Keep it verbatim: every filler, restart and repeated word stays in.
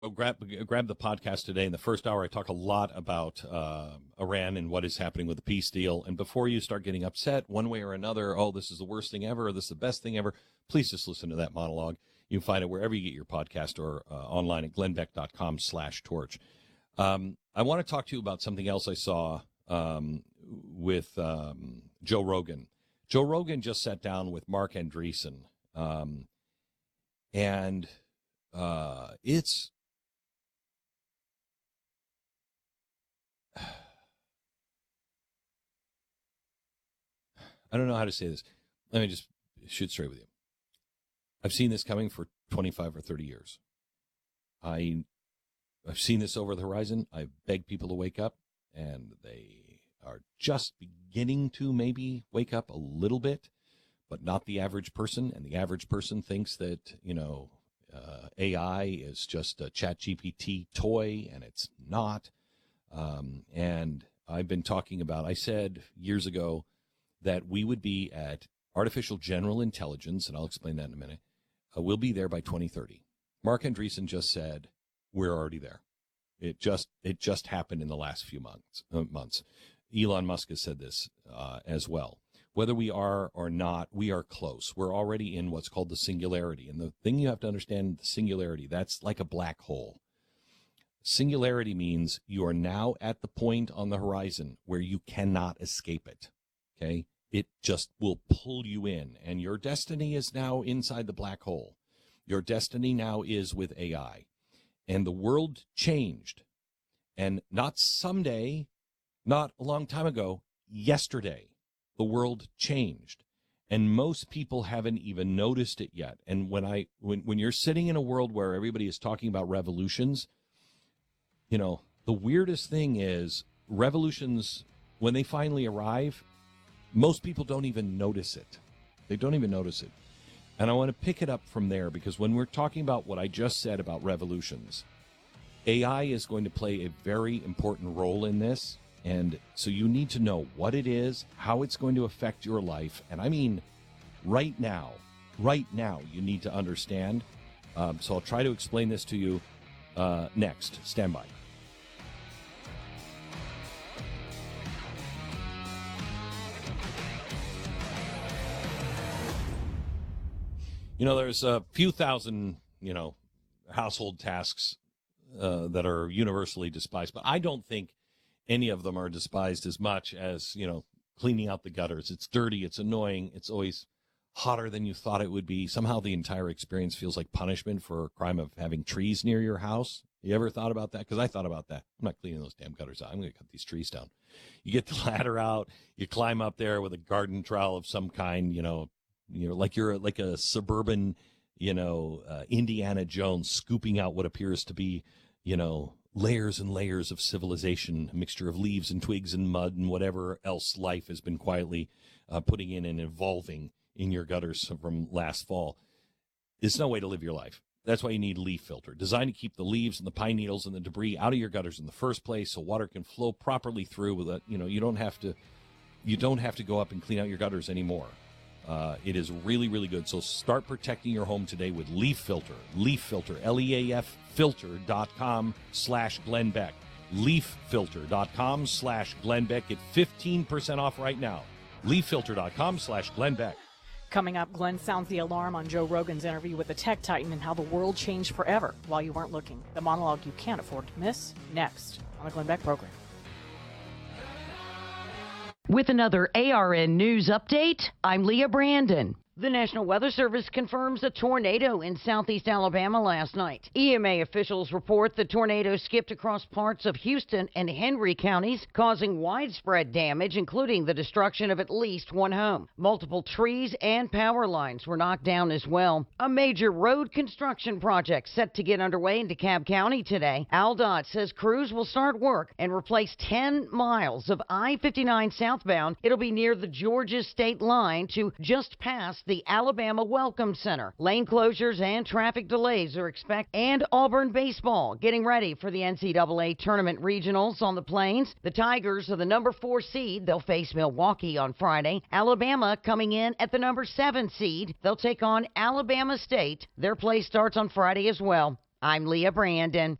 Well, grab grab the podcast today. In the first hour, I talk a lot about uh, Iran and what is happening with the peace deal. And before you start getting upset one way or another, oh, this is the worst thing ever, or this is the best thing ever, please just listen to that monologue. You can find it wherever you get your podcast or uh, online at glennbeck.com slash torch. Um, I want to talk to you about something else I saw um, with um, Joe Rogan. Joe Rogan just sat down with Mark Andreessen, um, and uh, it's I don't know how to say this. Let me just shoot straight with you. I've seen this coming for twenty-five or thirty years. I, I've seen this over the horizon. I've begged people to wake up, and they are just beginning to maybe wake up a little bit, but not the average person. And the average person thinks that, you know, uh, A I is just a Chat G P T toy, and it's not. Um, and I've been talking about, I said years ago, that we would be at artificial general intelligence, and I'll explain that in a minute. Uh, we'll be there by twenty thirty. Mark Andreessen just said we're already there. It just it just happened in the last few months. Uh, months. Elon Musk has said this uh, as well. Whether we are or not, we are close. We're already in what's called the singularity. And the thing you have to understand, the singularity, that's like a black hole. Singularity means you are now at the point on the horizon where you cannot escape it. Okay? It just will pull you in, and your destiny is now inside the black hole. Your destiny now is with A I. And the world changed. And not someday, not a long time ago, yesterday, the world changed. And most people haven't even noticed it yet. And when I when, when you're sitting in a world where everybody is talking about revolutions, you know, the weirdest thing is revolutions, when they finally arrive, most people don't even notice it. They don't even notice it. And I want to pick it up from there, because when we're talking about what I just said about revolutions, A I is going to play a very important role in this. And so you need to know what it is, how it's going to affect your life. And I mean, right now, right now, you need to understand. Um, so I'll try to explain this to you uh, next. Stand by. You know, there's a few thousand, you know, household tasks uh, that are universally despised, but I don't think any of them are despised as much as, you know, cleaning out the gutters. It's dirty. It's annoying. It's always hotter than you thought it would be. Somehow the entire experience feels like punishment for a crime of having trees near your house. You ever thought about that? Because I thought about that. I'm not cleaning those damn gutters out. I'm going to cut these trees down. You get the ladder out. You climb up there with a garden trowel of some kind, you know, you know, like you're like a suburban, you know, uh, Indiana Jones scooping out what appears to be, you know, layers and layers of civilization, a mixture of leaves and twigs and mud and whatever else life has been quietly uh, putting in and evolving in your gutters from last fall. It's no way to live your life. That's why you need Leaf Filter, designed to keep the leaves and the pine needles and the debris out of your gutters in the first place, so water can flow properly through. With a, you know, you don't have to, you don't have to go up and clean out your gutters anymore. Uh, it is really, really good. So start protecting your home today with Leaf Filter. Leaf Filter, L E A F filter.com slash Glenn Beck. leaffilter.com slash Glenn Beck. Get fifteen percent off right now. leaffilter.com slash Glenn Beck. Coming up, Glenn sounds the alarm on Joe Rogan's interview with the tech titan and how the world changed forever while you weren't looking. The monologue you can't afford to miss, next on the Glenn Beck program. With another A R N News update, I'm Leah Brandon. The National Weather Service confirms a tornado in southeast Alabama last night. E M A officials report the tornado skipped across parts of Houston and Henry counties, causing widespread damage, including the destruction of at least one home. Multiple trees and power lines were knocked down as well. A major road construction project set to get underway in DeKalb County today. AlDOT says crews will start work and replace ten miles of I fifty-nine southbound. It'll be near the Georgia state line to just past the Alabama Welcome Center. Lane closures and traffic delays are expected. And Auburn baseball getting ready for the N C double A tournament regionals on the Plains. The Tigers are the number four seed. They'll face Milwaukee on Friday. Alabama coming in at the number seven seed. They'll take on Alabama State. Their play starts on Friday as well. I'm Leah Brandon.